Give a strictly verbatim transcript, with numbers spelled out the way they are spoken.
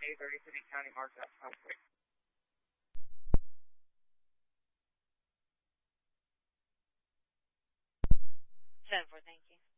eight thirty City County marked out conflict. ten four, thank you.